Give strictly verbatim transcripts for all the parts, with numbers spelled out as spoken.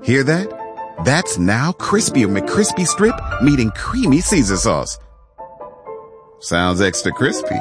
Hear that? That's now Crispy McCrispy Strip meeting creamy Caesar sauce. Sounds extra crispy.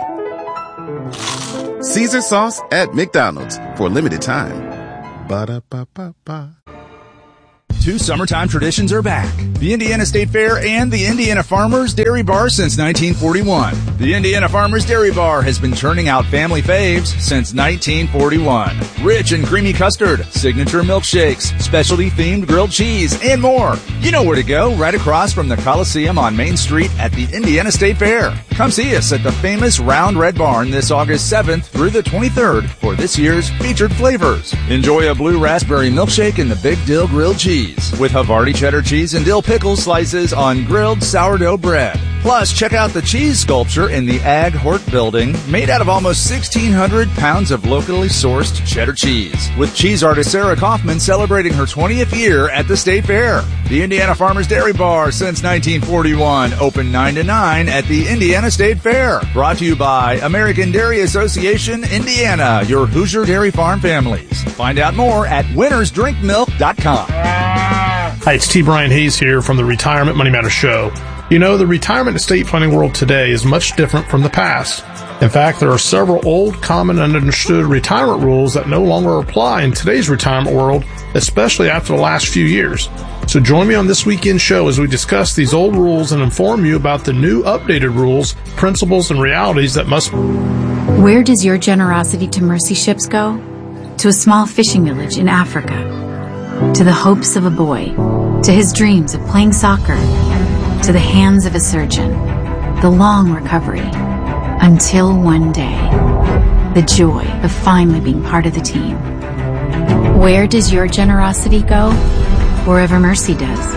Caesar sauce at McDonald's for a limited time. Ba-da-ba-ba-ba. Two summertime traditions are back. The Indiana State Fair and the Indiana Farmers Dairy Bar since nineteen forty-one. The Indiana Farmers Dairy Bar has been churning out family faves since nineteen forty-one. Rich and creamy custard, signature milkshakes, specialty-themed grilled cheese, and more. You know where to go, right across from the Coliseum on Main Street at the Indiana State Fair. Come see us at the famous Round Red Barn this August seventh through the twenty-third for this year's featured flavors. Enjoy a blue raspberry milkshake and the Big Dill grilled cheese with Havarti cheddar cheese and dill pickle slices on grilled sourdough bread. Plus, check out the cheese sculpture in the Ag Hort building, made out of almost sixteen hundred pounds of locally sourced cheddar cheese, with cheese artist Sarah Kaufman celebrating her twentieth year at the State Fair. The Indiana Farmers Dairy Bar since nineteen forty-one, open nine to nine at the Indiana State Fair. Brought to you by American Dairy Association, Indiana, your Hoosier Dairy Farm families. Find out more at winners drink milk dot com. Hi, it's T. Brian Hayes here from the Retirement Money Matters Show. You know, the retirement estate planning world today is much different from the past. In fact, there are several old, common, and understood retirement rules that no longer apply in today's retirement world, especially after the last few years. So join me on this weekend show as we discuss these old rules and inform you about the new updated rules, principles, and realities that must... Where does your generosity to mercy ships go? To a small fishing village in Africa. To the hopes of a boy. To his dreams of playing soccer. To the hands of a surgeon. The long recovery. Until one day. The joy of finally being part of the team. Where does your generosity go? Wherever mercy does.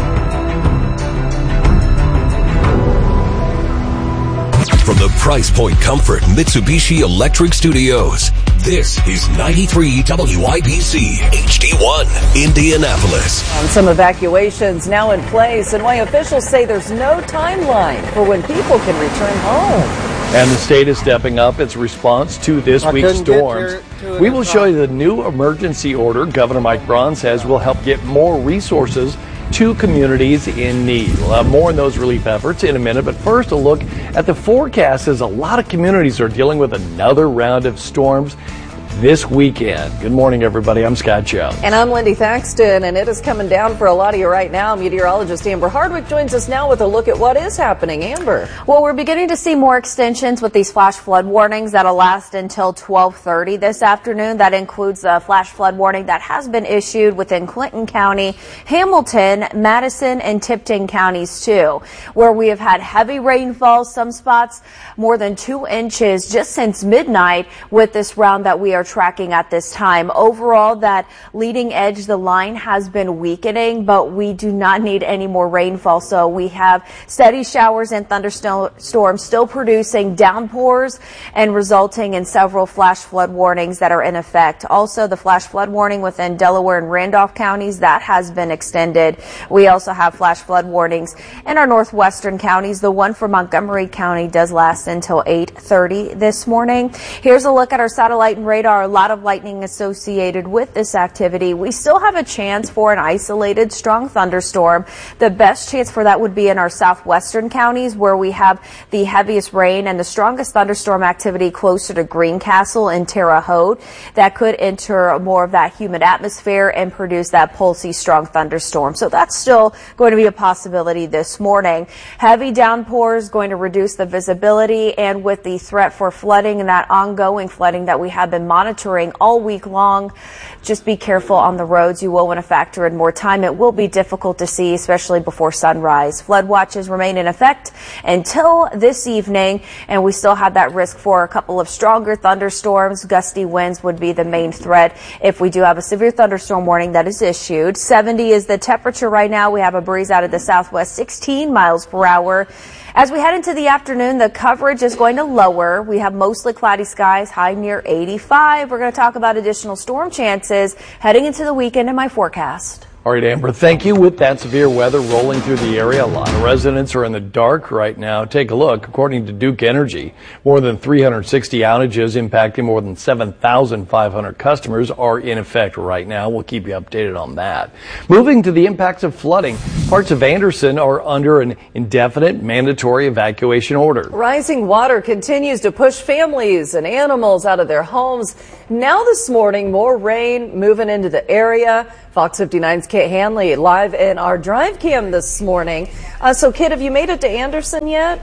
From the Price Point Comfort Mitsubishi Electric Studios, this is ninety-three W I B C H D one, Indianapolis. And some evacuations now in place, and why officials say there's no timeline for when people can return home. And the state is stepping up its response to this I week's storms. We will show you the new emergency order Governor Mike Braun says will help get more resources to communities in need. We'll have more on those relief efforts in a minute, but first a look at the forecast as a lot of communities are dealing with another round of storms this weekend. Good morning, everybody. I'm Scott Joe. And I'm Lindy Thaxton, and it is coming down for a lot of you right now. Meteorologist Amber Hardwick joins us now with a look at what is happening. Amber. Well, we're beginning to see more extensions with these flash flood warnings that'll last until twelve thirty this afternoon. That includes a flash flood warning that has been issued within Clinton County, Hamilton, Madison, and Tipton counties too, where we have had heavy rainfall, some spots more than two inches just since midnight with this round that we are tracking at this time. Overall, that leading edge, the line has been weakening, but we do not need any more rainfall. So we have steady showers and thunderstorms still producing downpours and resulting in several flash flood warnings that are in effect. Also, the flash flood warning within Delaware and Randolph counties, that has been extended. We also have flash flood warnings in our northwestern counties. The one for Montgomery County does last until eight thirty this morning. Here's a look at our satellite and radar. A lot of lightning associated with this activity. We still have a chance for an isolated strong thunderstorm. The best chance for that would be in our southwestern counties, where we have the heaviest rain and the strongest thunderstorm activity closer to Greencastle and Terre Haute. That could enter more of that humid atmosphere and produce that pulsy strong thunderstorm. So that's still going to be a possibility this morning. Heavy downpours going to reduce the visibility, and with the threat for flooding and that ongoing flooding that we have been monitoring monitoring all week long. Just be careful on the roads. You will want to factor in more time. It will be difficult to see, especially before sunrise. Flood watches remain in effect until this evening, and we still have that risk for a couple of stronger thunderstorms. Gusty winds would be the main threat if we do have a severe thunderstorm warning that is issued. seventy is the temperature right now. We have a breeze out of the southwest, sixteen miles per hour. As we head into the afternoon, the coverage is going to lower. We have mostly cloudy skies, high near eighty-five. We're going to talk about additional storm chances heading into the weekend in my forecast. All right, Amber, thank you. With that severe weather rolling through the area, a lot of residents are in the dark right now. Take a look. According to Duke Energy, more than three hundred sixty outages impacting more than seven thousand five hundred customers are in effect right now. We'll keep you updated on that. Moving to the impacts of flooding, parts of Anderson are under an indefinite mandatory evacuation order. Rising water continues to push families and animals out of their homes. Now this morning, more rain moving into the area. Fox fifty-nine's Kit Hanley live in our drive cam this morning. Uh, so, Kit, have you made it to Anderson yet?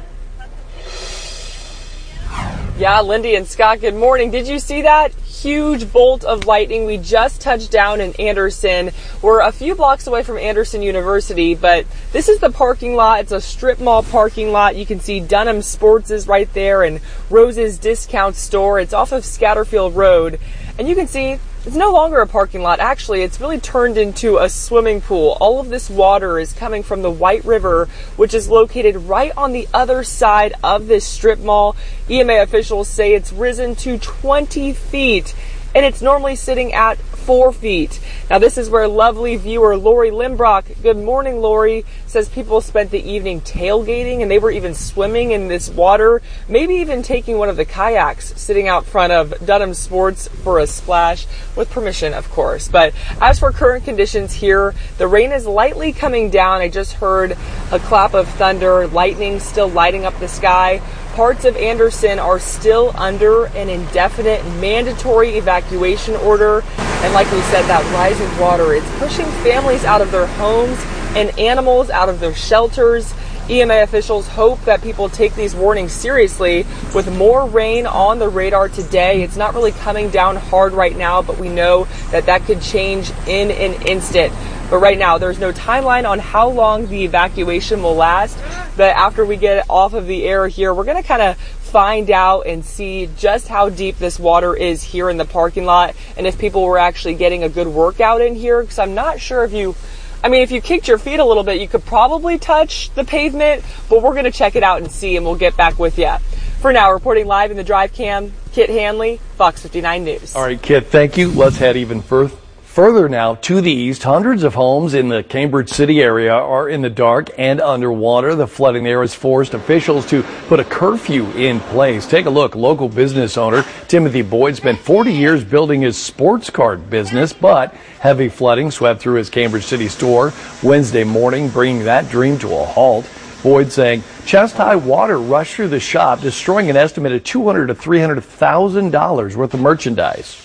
Yeah, Lindy and Scott, good morning. Did you see that huge bolt of lightning? We just touched down in Anderson. We're a few blocks away from Anderson University, but this is the parking lot. It's a strip mall parking lot. You can see Dunham Sports is right there and Rose's Discount Store. It's off of Scatterfield Road. And you can see it's no longer a parking lot. Actually, it's really turned into a swimming pool. All of this water is coming from the White River, which is located right on the other side of this strip mall. E M A officials say it's risen to twenty feet, and it's normally sitting at four feet. Now, this is where lovely viewer Lori Limbrock, good morning, Lori, says people spent the evening tailgating, and they were even swimming in this water, maybe even taking one of the kayaks sitting out front of Dunham Sports for a splash, with permission, of course. But as for current conditions here, the rain is lightly coming down. I just heard a clap of thunder, lightning still lighting up the sky. Parts of Anderson are still under an indefinite mandatory evacuation order. And like we said, that rising water is pushing families out of their homes and animals out of their shelters. E M A officials hope that people take these warnings seriously. With more rain on the radar today, it's not really coming down hard right now, but we know that that could change in an instant. But right now, there's no timeline on how long the evacuation will last. But after we get off of the air here, we're going to kind of find out and see just how deep this water is here in the parking lot, and if people were actually getting a good workout in here, because I'm not sure if you I mean, if you kicked your feet a little bit, you could probably touch the pavement, but we're going to check it out and see, and we'll get back with you. For now, reporting live in the drive cam, Kit Hanley, Fox fifty-nine News. All right, Kit, thank you. Let's head even further. Further now to the east, hundreds of homes in the Cambridge City area are in the dark and underwater. The flooding there has forced officials to put a curfew in place. Take a look. Local business owner Timothy Boyd spent forty years building his sports card business, but heavy flooding swept through his Cambridge City store Wednesday morning, bringing that dream to a halt. Boyd saying chest-high water rushed through the shop, destroying an estimated two hundred thousand to three hundred thousand dollars worth of merchandise.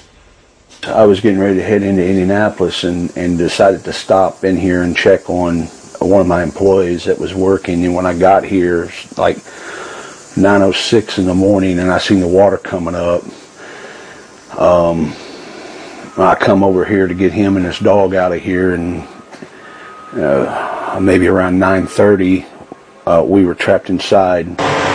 I was getting ready to head into Indianapolis and, and decided to stop in here and check on one of my employees that was working. And when I got here, it's like nine oh six in the morning, and I seen the water coming up. Um, I come over here to get him and his dog out of here, and uh, maybe around nine thirty, uh, we were trapped inside.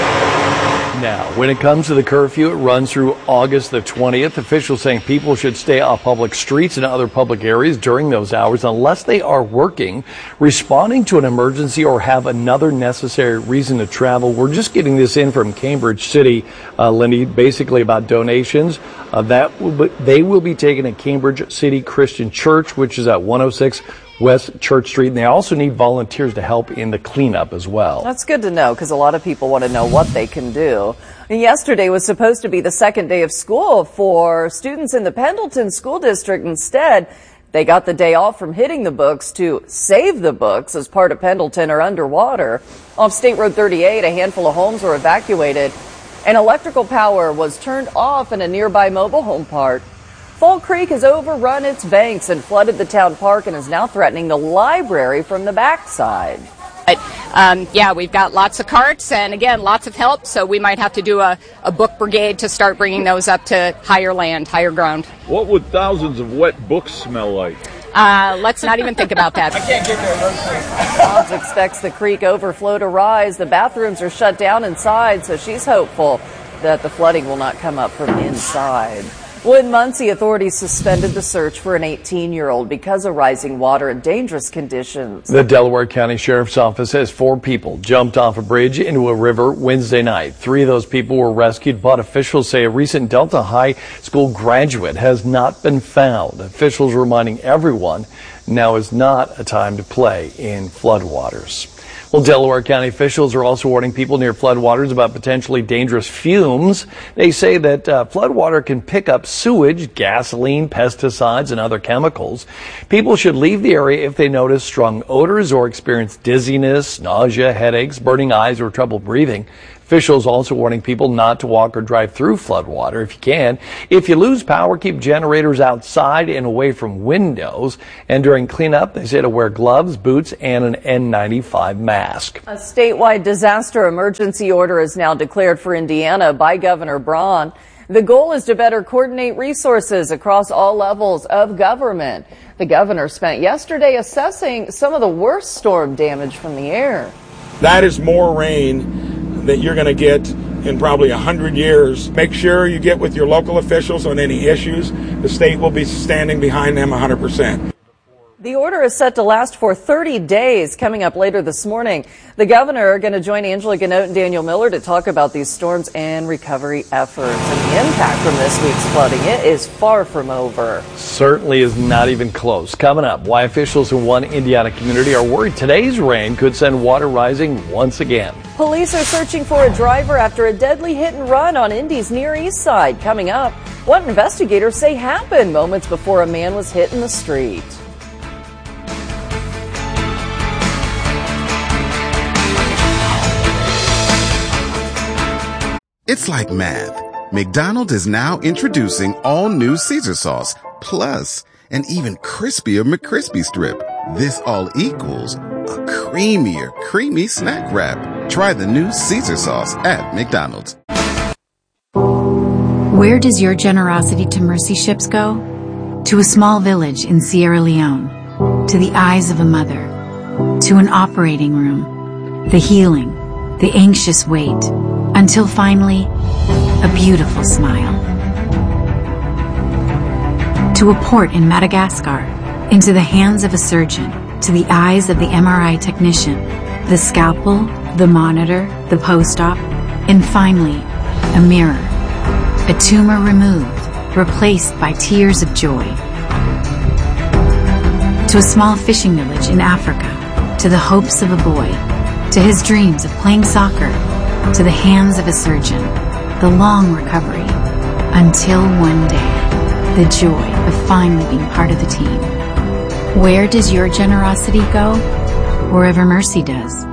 Now, when it comes to the curfew, it runs through August the twentieth. Officials saying people should stay off public streets and other public areas during those hours unless they are working, responding to an emergency, or have another necessary reason to travel. We're just getting this in from Cambridge City, uh, Lindy, basically about donations. Uh, that will be, they will be taken at Cambridge City Christian Church, which is at one oh six West Church Street, and they also need volunteers to help in the cleanup as well. That's good to know, because a lot of people want to know what they can do. Yesterday was supposed to be the second day of school for students in the Pendleton School District. Instead, they got the day off from hitting the books to save the books, as part of Pendleton are underwater. Off State Road thirty-eight, a handful of homes were evacuated, and electrical power was turned off in a nearby mobile home park. Fall Creek has overrun its banks and flooded the town park and is now threatening the library from the backside. But, um, yeah, we've got lots of carts and, again, lots of help, so we might have to do a, a book brigade to start bringing those up to higher land, higher ground. What would thousands of wet books smell like? Uh, let's not even think about that. I can't get there. Bobs expects the creek overflow to rise. The bathrooms are shut down inside, so she's hopeful that the flooding will not come up from inside. When Muncie authorities suspended the search for an eighteen-year-old because of rising water and dangerous conditions. The Delaware County Sheriff's Office says four people jumped off a bridge into a river Wednesday night. Three of those people were rescued, but officials say a recent Delta High School graduate has not been found. Officials reminding everyone now is not a time to play in floodwaters. Well, Delaware County officials are also warning people near floodwaters about potentially dangerous fumes. They say that uh, floodwater can pick up sewage, gasoline, pesticides, and other chemicals. People should leave the area if they notice strong odors or experience dizziness, nausea, headaches, burning eyes, or trouble breathing. Officials also warning people not to walk or drive through floodwater if you can. If you lose power, keep generators outside and away from windows. And during cleanup, they say to wear gloves, boots, and an N ninety-five mask. A statewide disaster emergency order is now declared for Indiana by Governor Braun. The goal is to better coordinate resources across all levels of government. The governor spent yesterday assessing some of the worst storm damage from the air. That is more rain that you're going to get in probably a hundred years. Make sure you get with your local officials on any issues. The state will be standing behind them one hundred percent. The order is set to last for thirty days. Coming up later this morning, the governor are going to join Angela Ganote and Daniel Miller to talk about these storms and recovery efforts. And the impact from this week's flooding, it is far from over. Certainly is not even close. Coming up, why officials in one Indiana community are worried today's rain could send water rising once again. Police are searching for a driver after a deadly hit and run on Indy's Near East Side. Coming up, what investigators say happened moments before a man was hit in the street. It's like math. McDonald's is now introducing all new Caesar sauce, plus an even crispier McCrispy strip. This all equals a creamier, creamy snack wrap. Try the new Caesar sauce at McDonald's. Where does your generosity to mercy ships go? To a small village in Sierra Leone, to the eyes of a mother, to an operating room, the healing, the anxious wait, until finally, a beautiful smile. To a port in Madagascar, into the hands of a surgeon, to the eyes of the M R I technician, the scalpel, the monitor, the post-op, and finally, a mirror. A tumor removed, replaced by tears of joy. To a small fishing village in Africa, to the hopes of a boy, to his dreams of playing soccer, to the hands of a surgeon, the long recovery, until one day, the joy of finally being part of the team. Where does your generosity go? Wherever mercy does.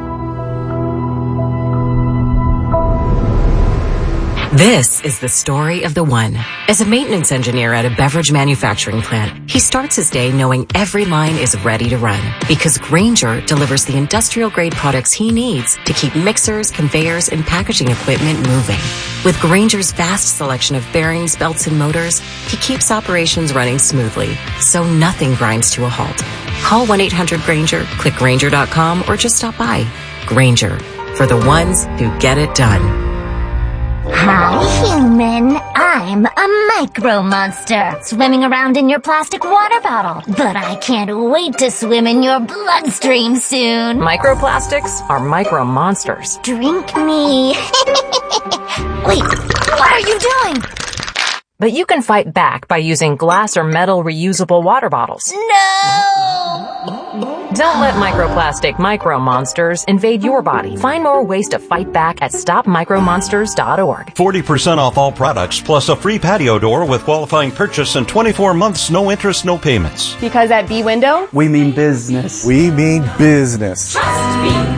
This is the story of the one. As a maintenance engineer at a beverage manufacturing plant, he starts his day knowing every line is ready to run because Grainger delivers the industrial-grade products he needs to keep mixers, conveyors, and packaging equipment moving. With Grainger's vast selection of bearings, belts, and motors, he keeps operations running smoothly, so nothing grinds to a halt. Call one eight hundred Grainger, click Grainger dot com, or just stop by. Grainger, for the ones who get it done. Hi, human. I'm a micro monster, swimming around in your plastic water bottle. But I can't wait to swim in your bloodstream soon. Microplastics are micro monsters. Drink me. Wait, what are you doing? But you can fight back by using glass or metal reusable water bottles. No! Don't let microplastic micro monsters invade your body. Find more ways to fight back at stop micro monsters dot org. forty percent off all products, plus a free patio door with qualifying purchase and twenty-four months, no interest, no payments. Because at B Window, we mean business. We mean business. Trust me.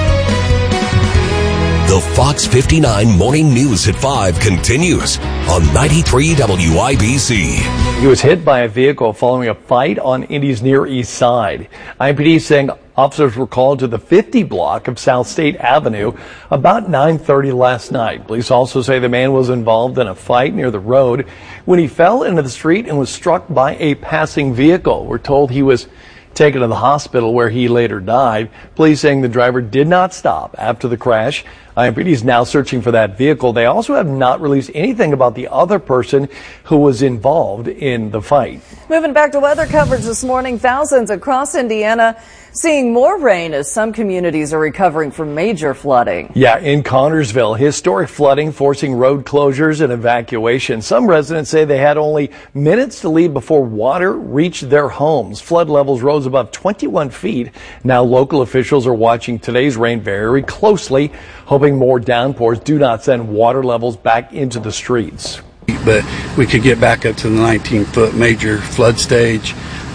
The Fox fifty-nine Morning News at five continues on ninety-three W I B C. He was hit by a vehicle following a fight on Indy's Near East Side. I M P D saying officers were called to the fifty block of South State Avenue about nine thirty last night. Police also say the man was involved in a fight near the road when he fell into the street and was struck by a passing vehicle. We're told he was taken to the hospital where he later died. Police saying the driver did not stop after the crash. I M P D is now searching for that vehicle. They also have not released anything about the other person who was involved in the fight. Moving back to weather coverage this morning, thousands across Indiana seeing more rain as some communities are recovering from major flooding. Yeah, in Connersville, historic flooding forcing road closures and evacuation. Some residents say they had only minutes to leave before water reached their homes. Flood levels rose above twenty-one feet. Now local officials are watching today's rain very closely, hoping more downpours do not send water levels back into the streets. But we could get back up to the nineteen foot major flood stage,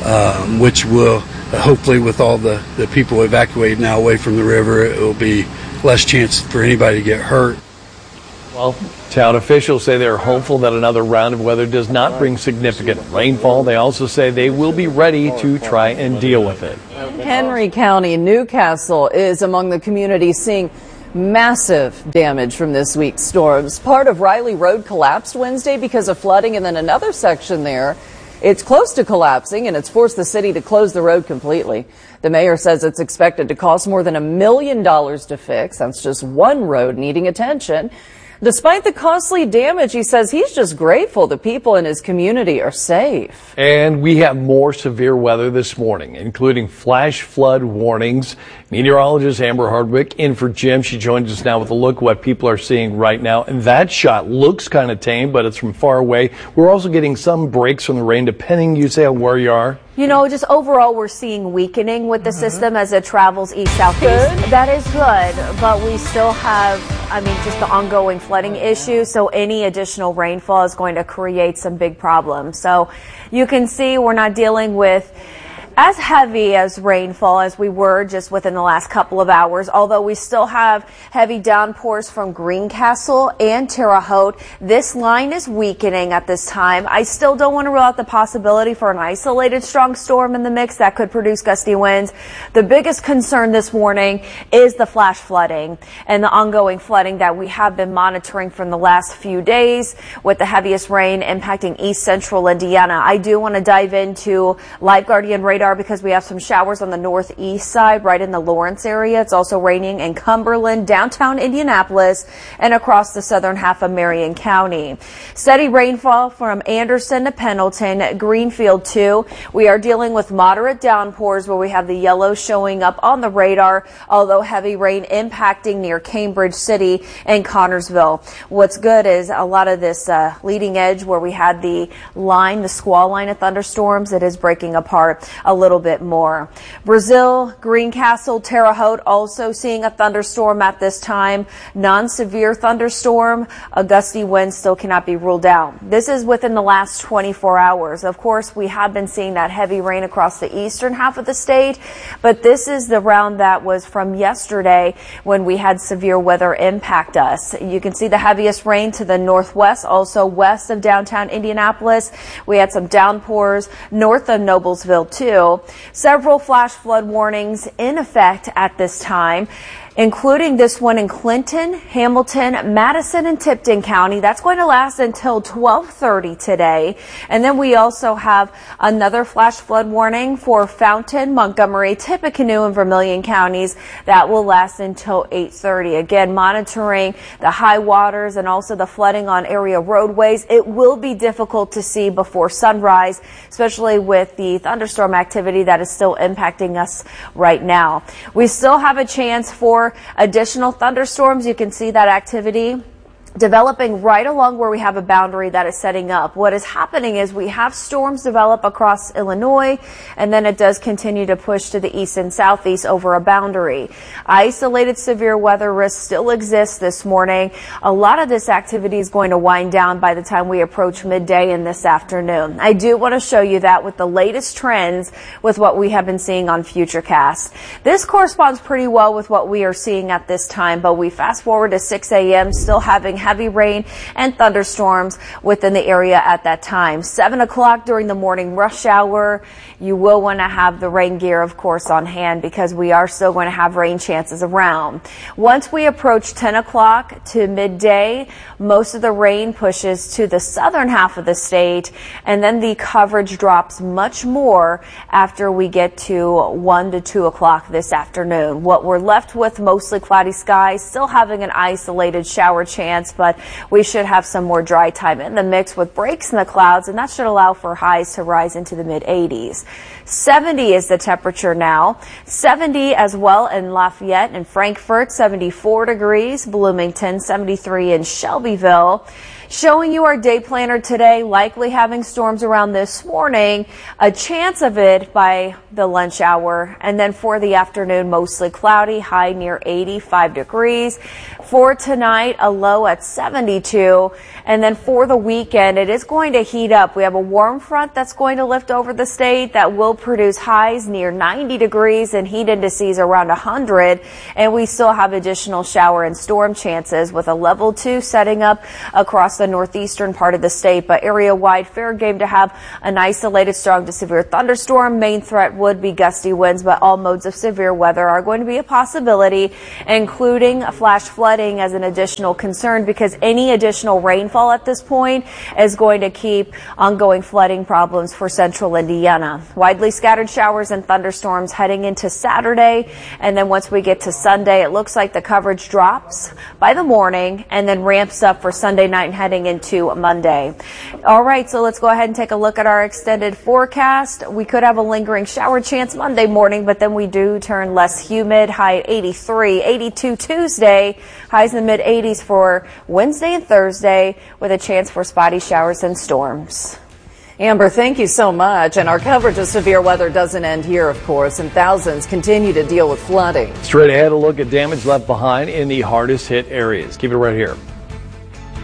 um, which will uh, hopefully, with all the, the people evacuated now away from the river, it will be less chance for anybody to get hurt. Well, town officials say they're hopeful that another round of weather does not bring significant rainfall. They also say they will be ready to try and deal with it. Henry County, Newcastle is among the communities seeing massive damage from this week's storms. Part of Riley Road collapsed Wednesday because of flooding, and then another section there, it's close to collapsing, and it's forced the city to close the road completely. The mayor says it's expected to cost more than a million dollars to fix. That's just one road needing attention. Despite the costly damage, he says he's just grateful the people in his community are safe. And we have more severe weather this morning, including flash flood warnings. Meteorologist Amber Hardwick in for Jim. She joins us now with a look at what people are seeing right now. And that shot looks kind of tame, but it's from far away. We're also getting some breaks from the rain, depending, you say, on where you are. You know, just overall, we're seeing weakening with the mm-hmm. system as it travels east-southeast. That is good, but we still have, I mean, just the ongoing flooding issue. So any additional rainfall is going to create some big problems. So you can see we're not dealing with as heavy as rainfall as we were just within the last couple of hours, although we still have heavy downpours from Greencastle and Terre Haute. This line is weakening at this time. I still don't want to rule out the possibility for an isolated strong storm in the mix that could produce gusty winds. The biggest concern this morning is the flash flooding and the ongoing flooding that we have been monitoring from the last few days, with the heaviest rain impacting east central Indiana. I do want to dive into Live Guardian radar because we have some showers on the northeast side, right in the Lawrence area. It's also raining in Cumberland, downtown Indianapolis, and across the southern half of Marion County. Steady rainfall from Anderson to Pendleton, Greenfield too. We are dealing with moderate downpours where we have the yellow showing up on the radar, although heavy rain impacting near Cambridge City and Connersville. What's good is a lot of this uh, leading edge where we had the line, the squall line of thunderstorms, it is breaking apart a little bit more. Brazil, Greencastle, Terre Haute also seeing a thunderstorm at this time. Non-severe thunderstorm. A gusty wind still cannot be ruled out. This is within the last twenty-four hours. Of course, we have been seeing that heavy rain across the eastern half of the state, but this is the round that was from yesterday when we had severe weather impact us. You can see the heaviest rain to the northwest, also west of downtown Indianapolis. We had some downpours north of Noblesville too. Several flash flood warnings in effect at this time, including this one in Clinton, Hamilton, Madison, and Tipton County. That's going to last until twelve thirty today. And then we also have another flash flood warning for Fountain, Montgomery, Tippecanoe, and Vermilion counties. That will last until eight thirty. Again, monitoring the high waters and also the flooding on area roadways. It will be difficult to see before sunrise, especially with the thunderstorm activity that is still impacting us right now. We still have a chance for additional thunderstorms. You can see that activity developing right along where we have a boundary that is setting up. What is happening is we have storms develop across Illinois, and then it does continue to push to the east and southeast over a boundary. Isolated severe weather risk still exists this morning. A lot of this activity is going to wind down by the time we approach midday in this afternoon. I do want to show you that with the latest trends with what we have been seeing on Futurecast. This corresponds pretty well with what we are seeing at this time, but we fast forward to six a m still having heavy rain and thunderstorms within the area at that time. seven o'clock during the morning rush hour. you will want to have the rain gear, of course, on hand because we are still going to have rain chances around. Once we approach ten o'clock to midday, most of the rain pushes to the southern half of the state, and then the coverage drops much more after we get to one to two o'clock this afternoon. What we're left with, mostly cloudy skies, still having an isolated shower chance, but we should have some more dry time in the mix with breaks in the clouds, and that should allow for highs to rise into the mid eighties. seventy is the temperature now. seventy as well in Lafayette and Frankfort, seventy-four degrees, Bloomington, seventy-three in Shelbyville. Showing you our day planner today, likely having storms around this morning, a chance of it by the lunch hour, and then for the afternoon, mostly cloudy, high near eighty-five degrees. For tonight, a low at seventy-two, and then for the weekend, it is going to heat up. We have a warm front that's going to lift over the state that will produce highs near ninety degrees and heat indices around one hundred, and we still have additional shower and storm chances with a level two setting up across the northeastern part of the state, but area-wide fair game to have an isolated strong to severe thunderstorm. Main threat would be gusty winds, but all modes of severe weather are going to be a possibility, including flash flooding as an additional concern, because any additional rainfall at this point is going to keep ongoing flooding problems for central Indiana. Widely scattered showers and thunderstorms heading into Saturday, and then once we get to Sunday, it looks like the coverage drops by the morning and then ramps up for Sunday night and heading into Monday. All right, so let's go ahead and take a look at our extended forecast. We could have a lingering shower chance Monday morning, but then we do turn less humid, high at eighty-three, eighty-two Tuesday, highs in the mid eighties for Wednesday and Thursday with a chance for spotty showers and storms. Amber, thank you so much. And our coverage of severe weather doesn't end here, of course, and thousands continue to deal with flooding. Straight ahead, a look at damage left behind in the hardest hit areas. Keep it right here.